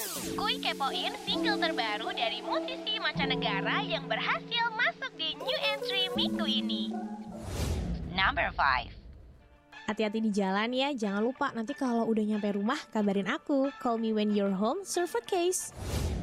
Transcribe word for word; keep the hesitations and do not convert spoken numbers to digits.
Kuy kepoin single terbaru dari musisi mancanegara yang berhasil masuk di new entry minggu ini. Number five. Hati-hati di jalan ya, jangan lupa nanti kalau udah nyampe rumah kabarin aku. Call me when you're home, Surfeit Case.